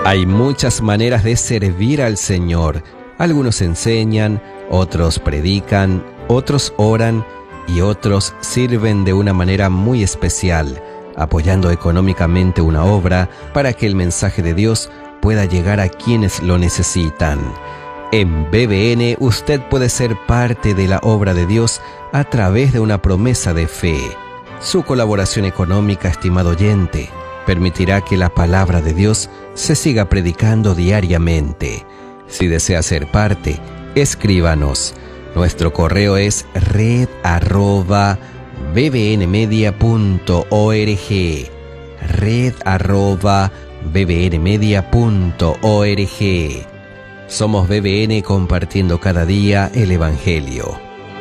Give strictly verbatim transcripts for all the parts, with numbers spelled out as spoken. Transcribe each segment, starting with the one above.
Hay muchas maneras de servir al Señor. Algunos enseñan, otros predican, otros oran y otros sirven de una manera muy especial, apoyando económicamente una obra para que el mensaje de Dios pueda llegar a quienes lo necesitan. En B B N usted puede ser parte de la obra de Dios a través de una promesa de fe. Su colaboración económica, estimado oyente, permitirá que la palabra de Dios se siga predicando diariamente. Si desea ser parte, escríbanos. Nuestro correo es red arroba bbnmedia punto org. red arroba bbnmedia punto org. Somos B B N compartiendo cada día el Evangelio.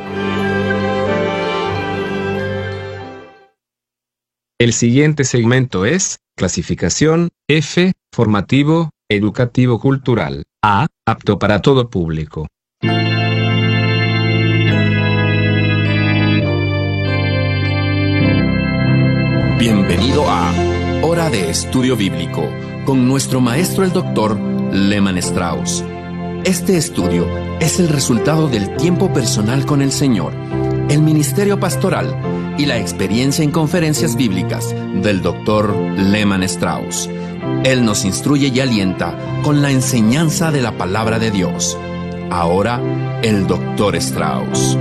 El siguiente segmento es clasificación F, formativo, educativo cultural. A, apto para todo público. Bienvenido a Hora de Estudio Bíblico con nuestro maestro el doctor Lehman Strauss. Este estudio es el resultado del tiempo personal con el Señor, el ministerio pastoral y la experiencia en conferencias bíblicas del doctor Lehman Strauss. Él nos instruye y alienta con la enseñanza de la palabra de Dios. Ahora, el doctor Strauss.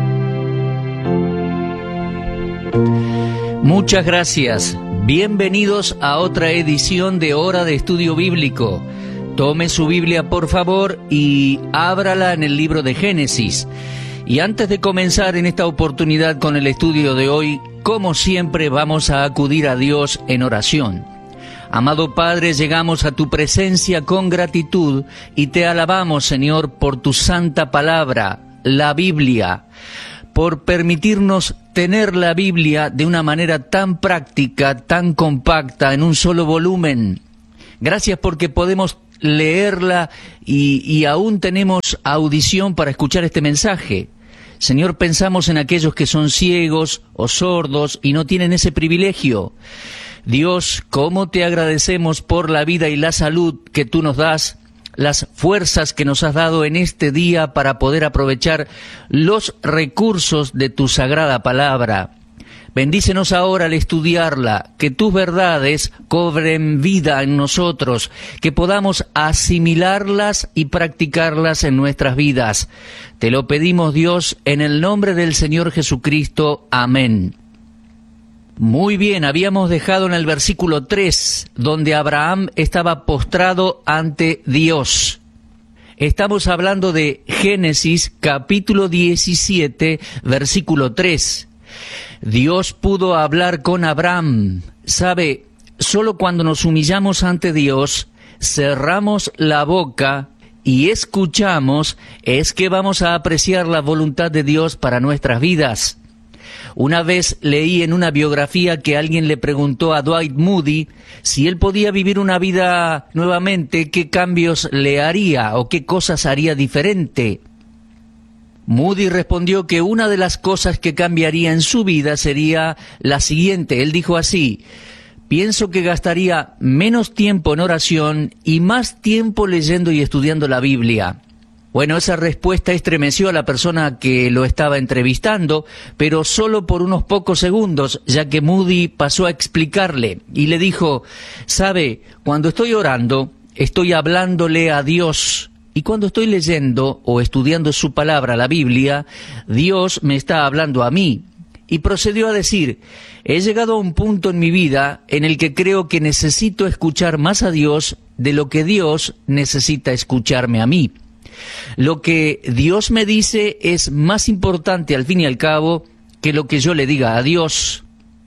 Muchas gracias. Bienvenidos a otra edición de Hora de Estudio Bíblico. Tome su Biblia, por favor, y ábrala en el libro de Génesis. Y antes de comenzar en esta oportunidad con el estudio de hoy, como siempre vamos a acudir a Dios en oración. Amado Padre, llegamos a tu presencia con gratitud y te alabamos, Señor, por tu santa palabra, la Biblia, por permitirnos tener la Biblia de una manera tan práctica, tan compacta, en un solo volumen. Gracias porque podemos leerla y, y aún tenemos audición para escuchar este mensaje. Señor, pensamos en aquellos que son ciegos o sordos y no tienen ese privilegio. Dios, cómo te agradecemos por la vida y la salud que tú nos das, las fuerzas que nos has dado en este día para poder aprovechar los recursos de tu sagrada palabra. Bendícenos ahora al estudiarla, que tus verdades cobren vida en nosotros, que podamos asimilarlas y practicarlas en nuestras vidas. Te lo pedimos, Dios, en el nombre del Señor Jesucristo. Amén. Muy bien, habíamos dejado en el versículo tres, donde Abraham estaba postrado ante Dios. Estamos hablando de Génesis capítulo diecisiete, versículo tres. Dios pudo hablar con Abraham. Sabe, solo cuando nos humillamos ante Dios, cerramos la boca y escuchamos, es que vamos a apreciar la voluntad de Dios para nuestras vidas. Una vez leí en una biografía que alguien le preguntó a Dwight Moody si él podía vivir una vida nuevamente, qué cambios le haría o qué cosas haría diferente. Moody respondió que una de las cosas que cambiaría en su vida sería la siguiente. Él dijo así: pienso que gastaría menos tiempo en oración y más tiempo leyendo y estudiando la Biblia. Bueno, esa respuesta estremeció a la persona que lo estaba entrevistando, pero solo por unos pocos segundos, ya que Moody pasó a explicarle y le dijo: sabe, cuando estoy orando, estoy hablándole a Dios. Y cuando estoy leyendo o estudiando su palabra, la Biblia, Dios me está hablando a mí. Y procedió a decir: he llegado a un punto en mi vida en el que creo que necesito escuchar más a Dios de lo que Dios necesita escucharme a mí. Lo que Dios me dice es más importante al fin y al cabo que lo que yo le diga a Dios.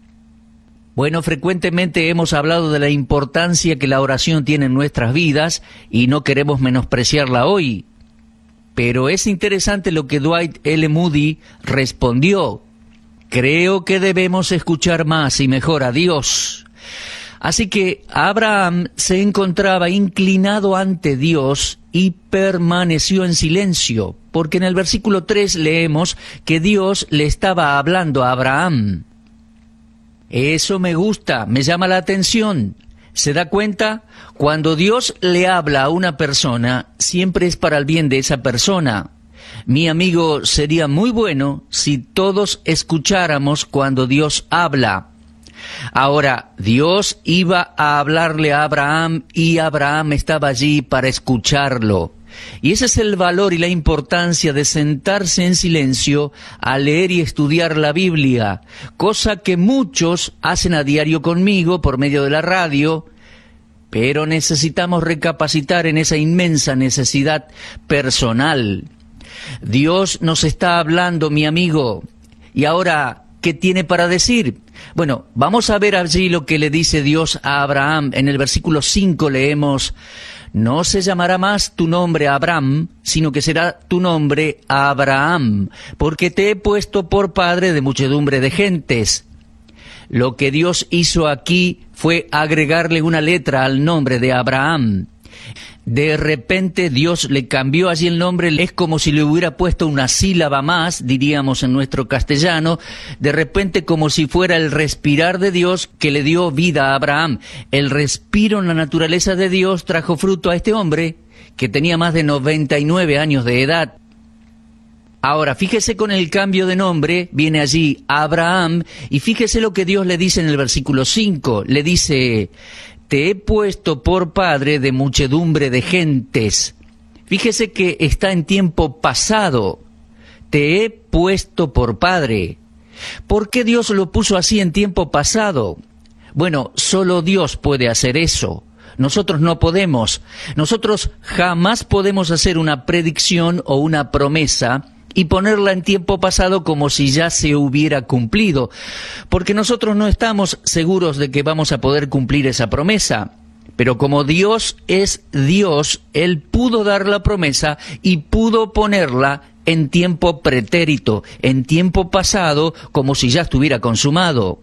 Bueno, frecuentemente hemos hablado de la importancia que la oración tiene en nuestras vidas y no queremos menospreciarla hoy. Pero es interesante lo que Dwight L. Moody respondió: creo que debemos escuchar más y mejor a Dios. Así que Abraham se encontraba inclinado ante Dios y permaneció en silencio, porque en el versículo tres leemos que Dios le estaba hablando a Abraham. Eso me gusta, me llama la atención. ¿Se da cuenta? Cuando Dios le habla a una persona, siempre es para el bien de esa persona. Mi amigo, sería muy bueno si todos escucháramos cuando Dios habla. Ahora, Dios iba a hablarle a Abraham y Abraham estaba allí para escucharlo. Y ese es el valor y la importancia de sentarse en silencio a leer y estudiar la Biblia, cosa que muchos hacen a diario conmigo por medio de la radio, pero necesitamos recapacitar en esa inmensa necesidad personal. Dios nos está hablando, mi amigo, y ahora, ¿qué tiene para decir? Bueno, vamos a ver allí lo que le dice Dios a Abraham. En el versículo cinco leemos: no se llamará más tu nombre Abraham, sino que será tu nombre Abraham, porque te he puesto por padre de muchedumbre de gentes. Lo que Dios hizo aquí fue agregarle una letra al nombre de Abraham. De repente Dios le cambió allí el nombre, es como si le hubiera puesto una sílaba más, diríamos en nuestro castellano, de repente como si fuera el respirar de Dios que le dio vida a Abraham. El respiro en la naturaleza de Dios trajo fruto a este hombre que tenía más de noventa y nueve años de edad. Ahora, fíjese con el cambio de nombre, viene allí Abraham, y fíjese lo que Dios le dice en el versículo cinco, le dice: te he puesto por padre de muchedumbre de gentes. Fíjese que está en tiempo pasado. Te he puesto por padre. ¿Por qué Dios lo puso así en tiempo pasado? Bueno, solo Dios puede hacer eso. Nosotros no podemos. Nosotros jamás podemos hacer una predicción o una promesa y ponerla en tiempo pasado como si ya se hubiera cumplido, porque nosotros no estamos seguros de que vamos a poder cumplir esa promesa. Pero como Dios es Dios, Él pudo dar la promesa y pudo ponerla en tiempo pretérito, en tiempo pasado, como si ya estuviera consumado.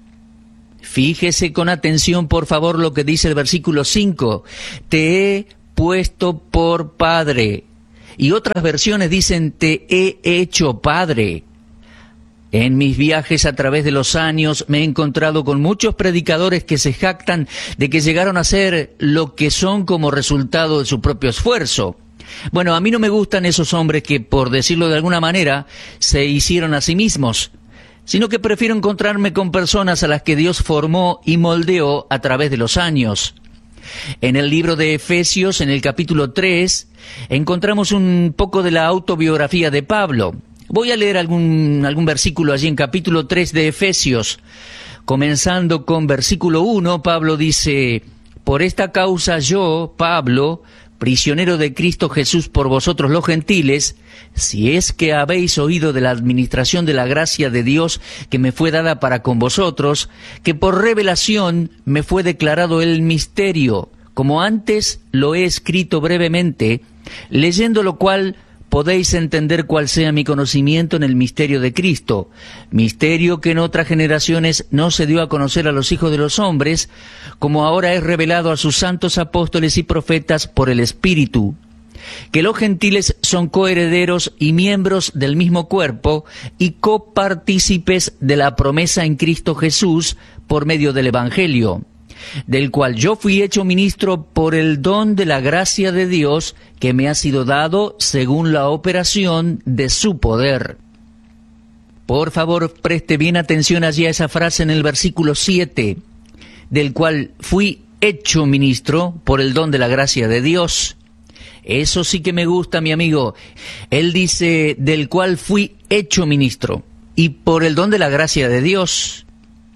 Fíjese con atención, por favor, lo que dice el versículo cinco. Te he puesto por padre. Y otras versiones dicen: te he hecho padre. En mis viajes a través de los años me he encontrado con muchos predicadores que se jactan de que llegaron a ser lo que son como resultado de su propio esfuerzo. Bueno, a mí no me gustan esos hombres que, por decirlo de alguna manera, se hicieron a sí mismos, sino que prefiero encontrarme con personas a las que Dios formó y moldeó a través de los años. En el libro de Efesios, en el capítulo tres, encontramos un poco de la autobiografía de Pablo. Voy a leer algún, algún versículo allí en capítulo tres de Efesios. Comenzando con versículo uno, Pablo dice: por esta causa yo, Pablo, prisionero de Cristo Jesús por vosotros los gentiles, si es que habéis oído de la administración de la gracia de Dios que me fue dada para con vosotros, que por revelación me fue declarado el misterio, como antes lo he escrito brevemente, leyendo lo cual podéis entender cuál sea mi conocimiento en el misterio de Cristo, misterio que en otras generaciones no se dio a conocer a los hijos de los hombres, como ahora es revelado a sus santos apóstoles y profetas por el Espíritu, que los gentiles son coherederos y miembros del mismo cuerpo y copartícipes de la promesa en Cristo Jesús por medio del Evangelio, del cual yo fui hecho ministro por el don de la gracia de Dios que me ha sido dado según la operación de su poder. Por favor, preste bien atención allí a esa frase en el versículo siete, del cual fui hecho ministro por el don de la gracia de Dios. Eso sí que me gusta, mi amigo. Él dice, del cual fui hecho ministro, y por el don de la gracia de Dios.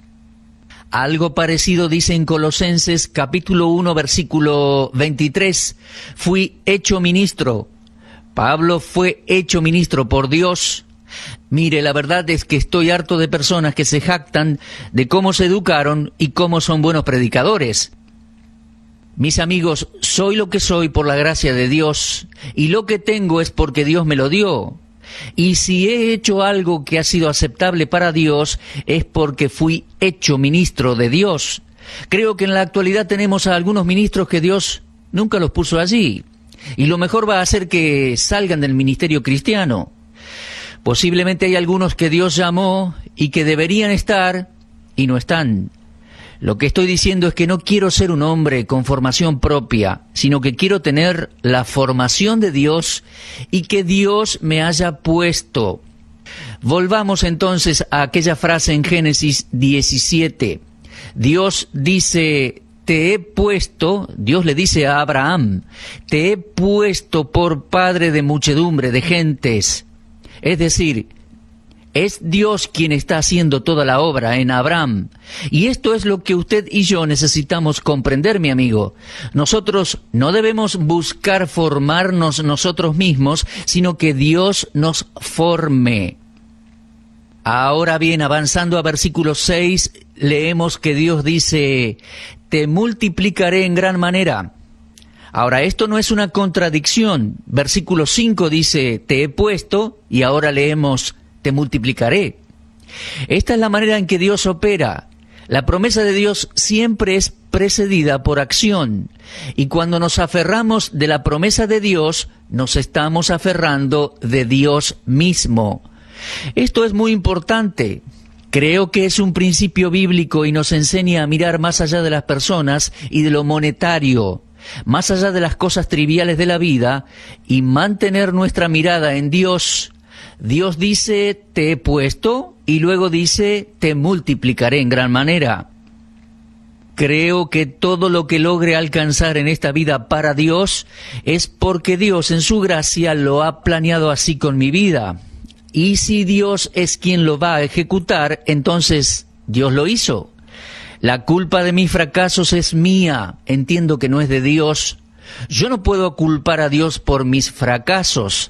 Algo parecido dice en Colosenses capítulo uno versículo veintitrés, fui hecho ministro. Pablo fue hecho ministro por Dios. Mire, la verdad es que estoy harto de personas que se jactan de cómo se educaron y cómo son buenos predicadores. Mis amigos, soy lo que soy por la gracia de Dios, y lo que tengo es porque Dios me lo dio. Y si he hecho algo que ha sido aceptable para Dios, es porque fui hecho ministro de Dios. Creo que en la actualidad tenemos a algunos ministros que Dios nunca los puso allí, y lo mejor va a ser que salgan del ministerio cristiano. Posiblemente hay algunos que Dios llamó y que deberían estar y no están. Lo que estoy diciendo es que no quiero ser un hombre con formación propia, sino que quiero tener la formación de Dios y que Dios me haya puesto. Volvamos entonces a aquella frase en Génesis diecisiete. Dios dice, te he puesto, Dios le dice a Abraham, te he puesto por padre de muchedumbre, de gentes. Es decir, es Dios quien está haciendo toda la obra en Abraham. Y esto es lo que usted y yo necesitamos comprender, mi amigo. Nosotros no debemos buscar formarnos nosotros mismos, sino que Dios nos forme. Ahora bien, avanzando a versículo seis, leemos que Dios dice, te multiplicaré en gran manera. Ahora, esto no es una contradicción. Versículo cinco dice, te he puesto, y ahora leemos, te multiplicaré. Esta es la manera en que Dios opera. La promesa de Dios siempre es precedida por acción. Y cuando nos aferramos de la promesa de Dios, nos estamos aferrando de Dios mismo. Esto es muy importante. Creo que es un principio bíblico y nos enseña a mirar más allá de las personas y de lo monetario, más allá de las cosas triviales de la vida, y mantener nuestra mirada en Dios. Dios dice, te he puesto, y luego dice, te multiplicaré en gran manera. Creo que todo lo que logre alcanzar en esta vida para Dios es porque Dios en su gracia lo ha planeado así con mi vida. Y si Dios es quien lo va a ejecutar, entonces Dios lo hizo. La culpa de mis fracasos es mía, entiendo que no es de Dios. Yo no puedo culpar a Dios por mis fracasos.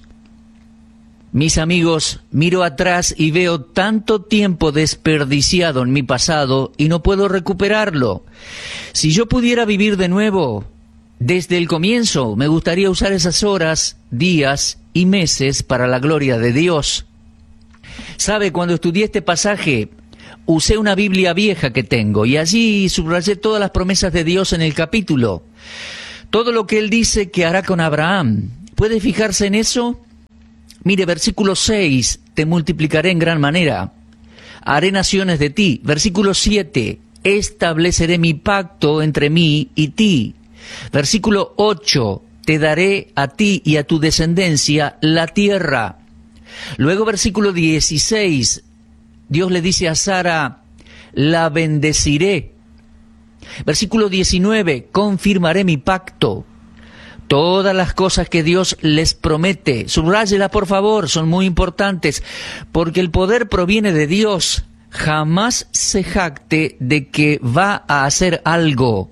Mis amigos, miro atrás y veo tanto tiempo desperdiciado en mi pasado y no puedo recuperarlo. Si yo pudiera vivir de nuevo, desde el comienzo, me gustaría usar esas horas, días y meses para la gloria de Dios. ¿Sabe? Cuando estudié este pasaje, usé una Biblia vieja que tengo y allí subrayé todas las promesas de Dios en el capítulo. Todo lo que Él dice que hará con Abraham. ¿Puede fijarse en eso? Mire, versículo seis, te multiplicaré en gran manera. Haré naciones de ti. Versículo siete, estableceré mi pacto entre mí y ti. Versículo ocho, te daré a ti y a tu descendencia la tierra. Luego versículo dieciséis, Dios le dice a Sara, la bendeciré. Versículo diecinueve, confirmaré mi pacto. Todas las cosas que Dios les promete, subráyela por favor, son muy importantes, porque el poder proviene de Dios. Jamás se jacte de que va a hacer algo.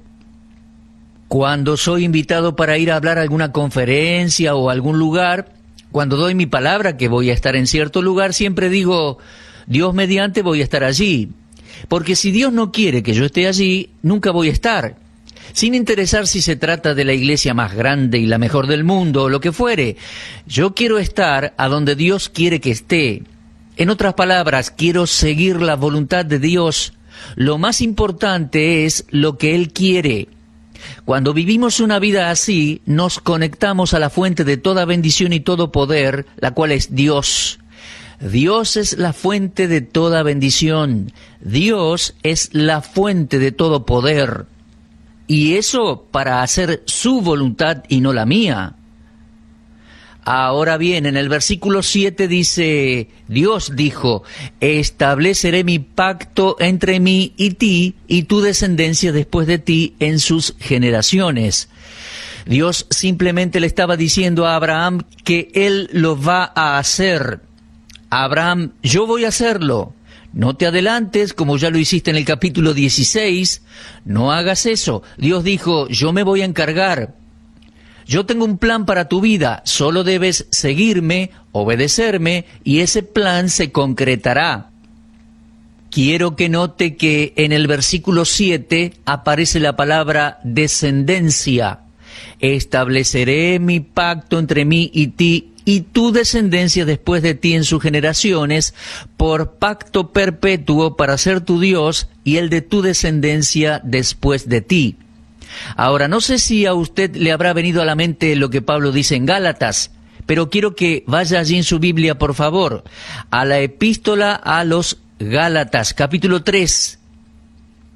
Cuando soy invitado para ir a hablar a alguna conferencia o a algún lugar, cuando doy mi palabra que voy a estar en cierto lugar, siempre digo, Dios mediante voy a estar allí. Porque si Dios no quiere que yo esté allí, nunca voy a estar. Sin interesar si se trata de la iglesia más grande y la mejor del mundo o lo que fuere. Yo quiero estar a donde Dios quiere que esté. En otras palabras, quiero seguir la voluntad de Dios. Lo más importante es lo que Él quiere. Cuando vivimos una vida así, nos conectamos a la fuente de toda bendición y todo poder, la cual es Dios. Dios es la fuente de toda bendición. Dios es la fuente de todo poder. Y eso para hacer su voluntad y no la mía. Ahora bien, en el versículo siete dice, Dios dijo, estableceré mi pacto entre mí y ti y tu descendencia después de ti en sus generaciones. Dios simplemente le estaba diciendo a Abraham que Él lo va a hacer. Abraham, yo voy a hacerlo. No te adelantes, como ya lo hiciste en el capítulo dieciséis, no hagas eso. Dios dijo, yo me voy a encargar. Yo tengo un plan para tu vida, solo debes seguirme, obedecerme, y ese plan se concretará. Quiero que note que en el versículo siete aparece la palabra descendencia. Estableceré mi pacto entre mí y ti, y tu descendencia después de ti en sus generaciones, por pacto perpetuo para ser tu Dios, y el de tu descendencia después de ti. Ahora, no sé si a usted le habrá venido a la mente lo que Pablo dice en Gálatas, pero quiero que vaya allí en su Biblia, por favor, a la epístola a los Gálatas, capítulo tres.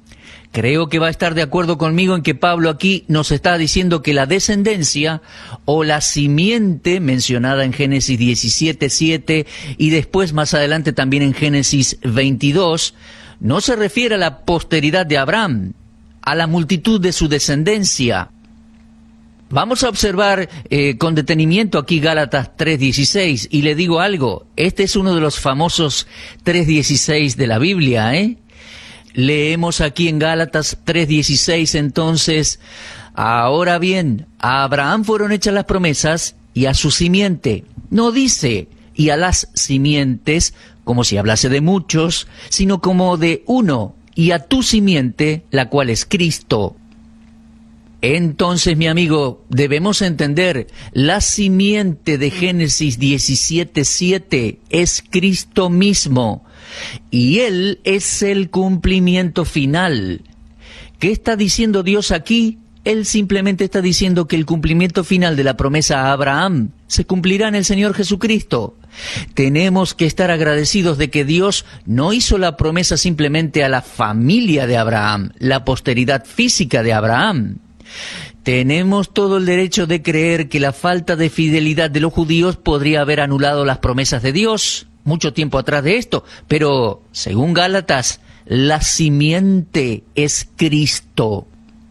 Creo que va a estar de acuerdo conmigo en que Pablo aquí nos está diciendo que la descendencia o la simiente mencionada en Génesis diecisiete siete y después más adelante también en Génesis veintidós, no se refiere a la posteridad de Abraham, a la multitud de su descendencia. Vamos a observar eh, con detenimiento aquí Gálatas tres dieciséis, y le digo algo, este es uno de los famosos tres dieciséis de la Biblia, ¿eh? Leemos aquí en Gálatas tres dieciséis entonces, ahora bien, a Abraham fueron hechas las promesas y a su simiente. No dice, y a las simientes, como si hablase de muchos, sino como de uno, y a tu simiente, la cual es Cristo. Entonces, mi amigo, debemos entender, la simiente de Génesis diecisiete siete es Cristo mismo, y Él es el cumplimiento final. ¿Qué está diciendo Dios aquí? Él simplemente está diciendo que el cumplimiento final de la promesa a Abraham se cumplirá en el Señor Jesucristo. Tenemos que estar agradecidos de que Dios no hizo la promesa simplemente a la familia de Abraham, la posteridad física de Abraham. Tenemos todo el derecho de creer que la falta de fidelidad de los judíos podría haber anulado las promesas de Dios mucho tiempo atrás de esto, pero según Gálatas, la simiente es Cristo.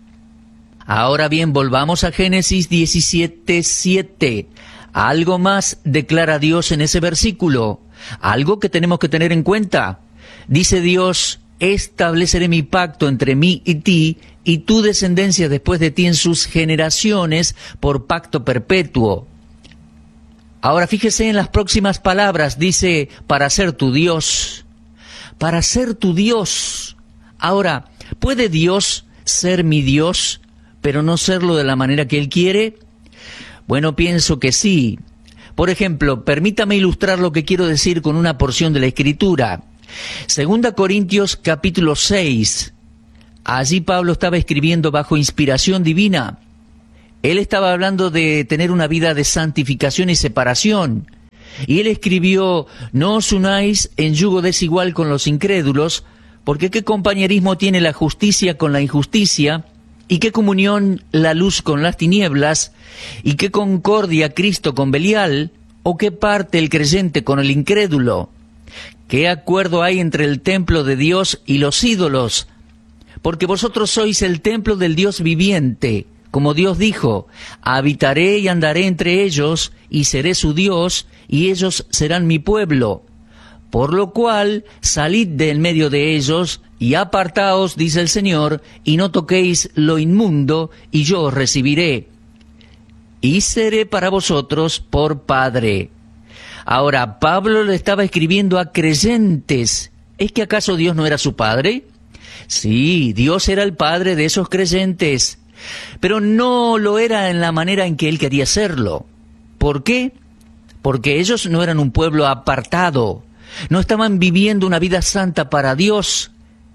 Ahora bien, volvamos a Génesis diecisiete siete. Algo más declara Dios en ese versículo, algo que tenemos que tener en cuenta. Dice Dios, estableceré mi pacto entre mí y ti, y tu descendencia después de ti en sus generaciones, por pacto perpetuo. Ahora fíjese en las próximas palabras, dice, para ser tu Dios, para ser tu Dios. Ahora, ¿puede Dios ser mi Dios, pero no serlo de la manera que Él quiere? Bueno, pienso que sí. Por ejemplo, permítame ilustrar lo que quiero decir con una porción de la Escritura. Segunda Corintios capítulo seis. Allí Pablo estaba escribiendo bajo inspiración divina. Él estaba hablando de tener una vida de santificación y separación. Y él escribió, no os unáis en yugo desigual con los incrédulos, porque qué compañerismo tiene la justicia con la injusticia, y qué comunión la luz con las tinieblas, y qué concordia Cristo con Belial, o qué parte el creyente con el incrédulo. ¿Qué acuerdo hay entre el templo de Dios y los ídolos? Porque vosotros sois el templo del Dios viviente. Como Dios dijo, habitaré y andaré entre ellos, y seré su Dios, y ellos serán mi pueblo. Por lo cual, salid de en medio de ellos, y apartaos, dice el Señor, y no toquéis lo inmundo, y yo os recibiré. Y seré para vosotros por Padre. Ahora, Pablo le estaba escribiendo a creyentes. ¿Es que acaso Dios no era su Padre? Sí, Dios era el Padre de esos creyentes, pero no lo era en la manera en que Él quería serlo. ¿Por qué? Porque ellos no eran un pueblo apartado, no estaban viviendo una vida santa para Dios.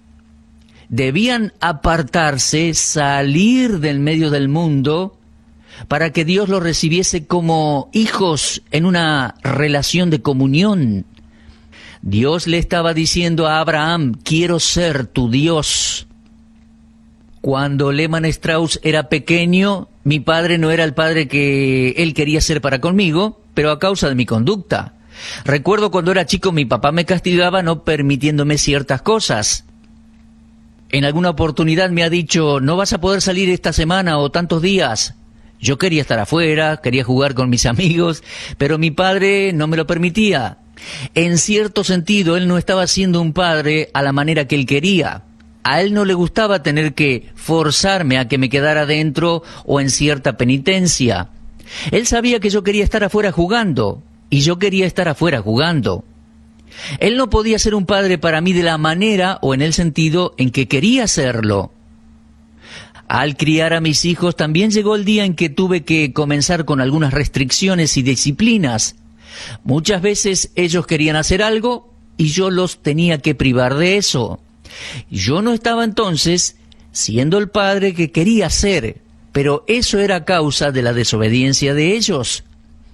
Debían apartarse, salir del medio del mundo, para que Dios los recibiese como hijos en una relación de comunión. Dios le estaba diciendo a Abraham, quiero ser tu Dios. Cuando Lehmann Strauss era pequeño, mi padre no era el padre que él quería ser para conmigo, pero a causa de mi conducta. Recuerdo cuando era chico mi papá me castigaba no permitiéndome ciertas cosas. En alguna oportunidad me ha dicho, no vas a poder salir esta semana o tantos días. Yo quería estar afuera, quería jugar con mis amigos, pero mi padre no me lo permitía. En cierto sentido, él no estaba siendo un padre a la manera que él quería. A él no le gustaba tener que forzarme a que me quedara dentro o en cierta penitencia. Él sabía que yo quería estar afuera jugando, y yo quería estar afuera jugando. Él no podía ser un padre para mí de la manera o en el sentido en que quería serlo. Al criar a mis hijos también llegó el día en que tuve que comenzar con algunas restricciones y disciplinas. Muchas veces ellos querían hacer algo y yo los tenía que privar de eso. Yo no estaba entonces siendo el padre que quería ser, pero eso era a causa de la desobediencia de ellos.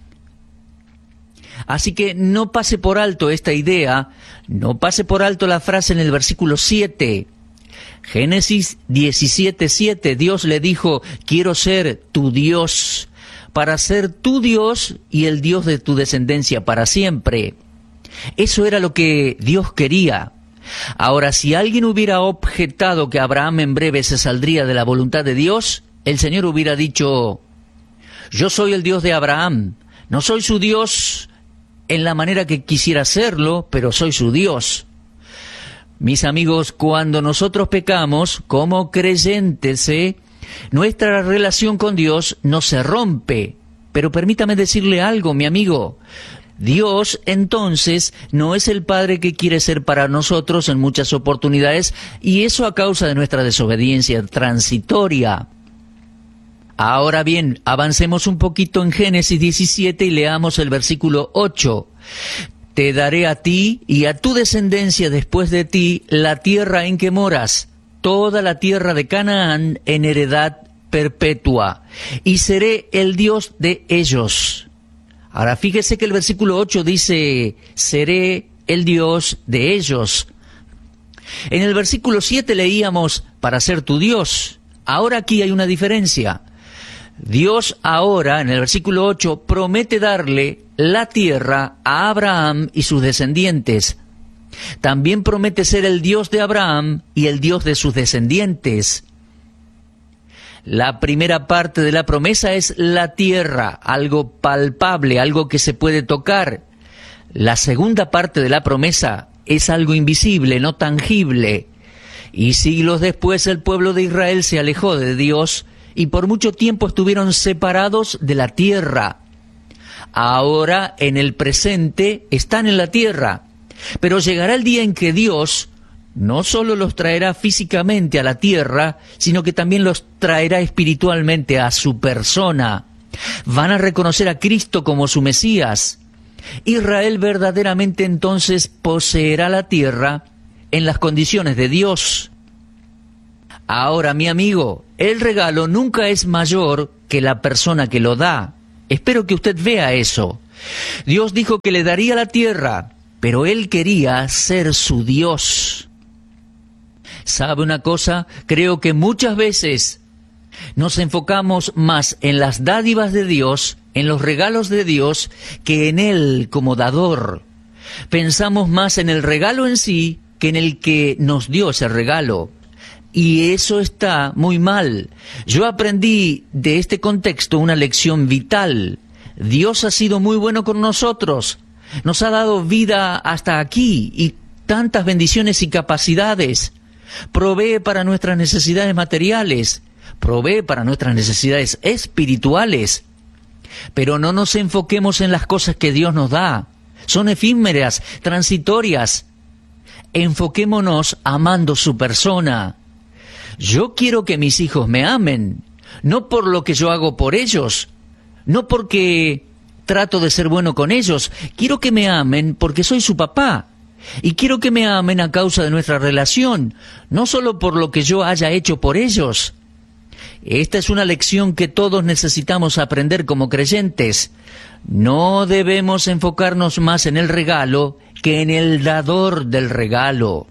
Así que no pase por alto esta idea, no pase por alto la frase en el versículo siete. Génesis diecisiete siete, Dios le dijo, quiero ser tu Dios, para ser tu Dios y el Dios de tu descendencia para siempre. Eso era lo que Dios quería. Ahora, si alguien hubiera objetado que Abraham en breve se saldría de la voluntad de Dios, el Señor hubiera dicho, yo soy el Dios de Abraham, no soy su Dios en la manera que quisiera serlo, pero soy su Dios. Mis amigos, cuando nosotros pecamos, como creyentes, ¿eh? nuestra relación con Dios no se rompe. Pero permítame decirle algo, mi amigo. Dios, entonces, no es el Padre que quiere ser para nosotros en muchas oportunidades, y eso a causa de nuestra desobediencia transitoria. Ahora bien, avancemos un poquito en Génesis diecisiete y leamos el versículo ocho. Te daré a ti y a tu descendencia después de ti la tierra en que moras, toda la tierra de Canaán en heredad perpetua, y seré el Dios de ellos. Ahora fíjese que el versículo ocho dice, seré el Dios de ellos. En el versículo siete leíamos, para ser tu Dios. Ahora aquí hay una diferencia. Dios ahora, en el versículo ocho, promete darle la tierra a Abraham y sus descendientes. También promete ser el Dios de Abraham y el Dios de sus descendientes. La primera parte de la promesa es la tierra, algo palpable, algo que se puede tocar. La segunda parte de la promesa es algo invisible, no tangible. Y siglos después el pueblo de Israel se alejó de Dios y por mucho tiempo estuvieron separados de la tierra. Ahora, en el presente, están en la tierra, pero llegará el día en que Dios no solo los traerá físicamente a la tierra, sino que también los traerá espiritualmente a su persona. Van a reconocer a Cristo como su Mesías. Israel verdaderamente entonces poseerá la tierra en las condiciones de Dios. Ahora, mi amigo, el regalo nunca es mayor que la persona que lo da. Espero que usted vea eso. Dios dijo que le daría la tierra, pero Él quería ser su Dios. ¿Sabe una cosa? Creo que muchas veces nos enfocamos más en las dádivas de Dios, en los regalos de Dios, que en Él como dador. Pensamos más en el regalo en sí que en el que nos dio ese regalo. Y eso está muy mal. Yo aprendí de este contexto una lección vital. Dios ha sido muy bueno con nosotros. Nos ha dado vida hasta aquí y tantas bendiciones y capacidades. Provee para nuestras necesidades materiales. Provee para nuestras necesidades espirituales. Pero no nos enfoquemos en las cosas que Dios nos da. Son efímeras, transitorias. Enfoquémonos amando su persona. Yo quiero que mis hijos me amen, no por lo que yo hago por ellos, no porque trato de ser bueno con ellos. Quiero que me amen porque soy su papá. Y quiero que me amen a causa de nuestra relación, no solo por lo que yo haya hecho por ellos. Esta es una lección que todos necesitamos aprender como creyentes. No debemos enfocarnos más en el regalo que en el dador del regalo.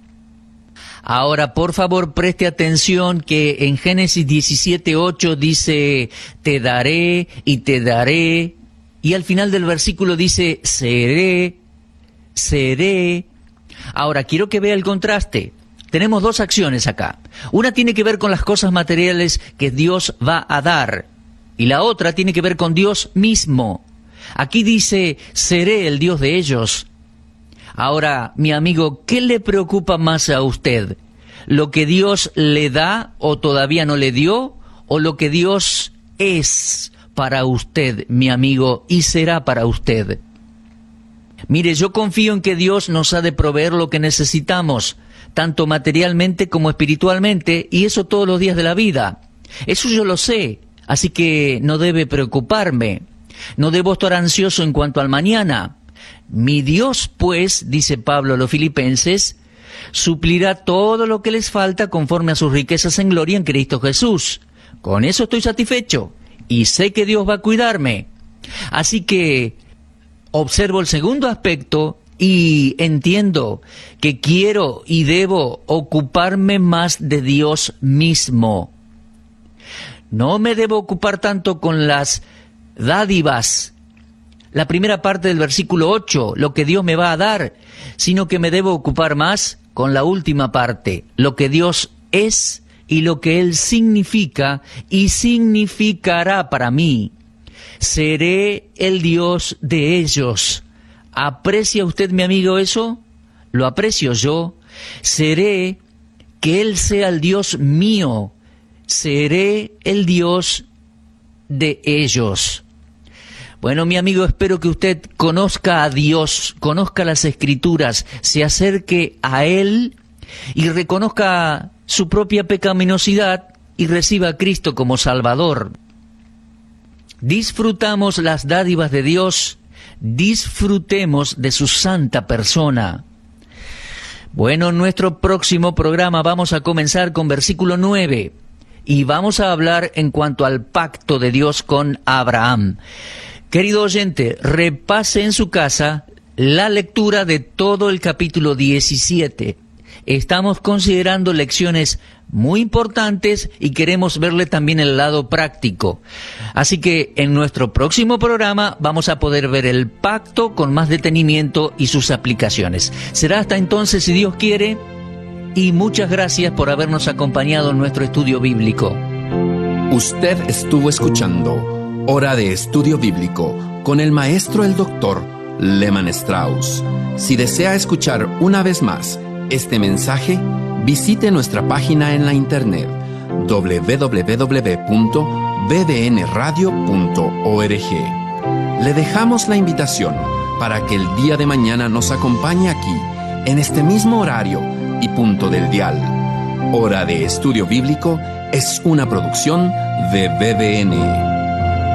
Ahora, por favor, preste atención que en Génesis diecisiete ocho dice, te daré y te daré, y al final del versículo dice, seré, seré. Ahora, quiero que vea el contraste. Tenemos dos acciones acá. Una tiene que ver con las cosas materiales que Dios va a dar, y la otra tiene que ver con Dios mismo. Aquí dice, seré el Dios de ellos. Ahora, mi amigo, ¿qué le preocupa más a usted? ¿Lo que Dios le da o todavía no le dio? ¿O lo que Dios es para usted, mi amigo, y será para usted? Mire, yo confío en que Dios nos ha de proveer lo que necesitamos, tanto materialmente como espiritualmente, y eso todos los días de la vida. Eso yo lo sé, así que no debe preocuparme. No debo estar ansioso en cuanto al mañana. Mi Dios, pues, dice Pablo a los filipenses, suplirá todo lo que les falta conforme a sus riquezas en gloria en Cristo Jesús. Con eso estoy satisfecho y sé que Dios va a cuidarme. Así que observo el segundo aspecto y entiendo que quiero y debo ocuparme más de Dios mismo. No me debo ocupar tanto con las dádivas, la primera parte del versículo ocho, lo que Dios me va a dar, sino que me debo ocupar más con la última parte, lo que Dios es y lo que Él significa y significará para mí. Seré el Dios de ellos. ¿Aprecia usted, mi amigo, eso? Lo aprecio yo. Seré que Él sea el Dios mío. Seré el Dios de ellos. Bueno, mi amigo, espero que usted conozca a Dios, conozca las Escrituras, se acerque a Él y reconozca su propia pecaminosidad y reciba a Cristo como Salvador. Disfrutamos las dádivas de Dios, disfrutemos de su santa persona. Bueno, en nuestro próximo programa vamos a comenzar con versículo nueve y vamos a hablar en cuanto al pacto de Dios con Abraham. Querido oyente, repase en su casa la lectura de todo el capítulo diecisiete. Estamos considerando lecciones muy importantes y queremos verle también el lado práctico. Así que en nuestro próximo programa vamos a poder ver el pacto con más detenimiento y sus aplicaciones. Será hasta entonces, si Dios quiere, y muchas gracias por habernos acompañado en nuestro estudio bíblico. Usted estuvo escuchando Hora de Estudio Bíblico con el maestro el doctor Lehman Strauss. Si desea escuchar una vez más este mensaje, visite nuestra página en la internet doble u doble u doble u punto b d n radio punto org. Le dejamos la invitación para que el día de mañana nos acompañe aquí, en este mismo horario y punto del dial. Hora de Estudio Bíblico es una producción de B D N.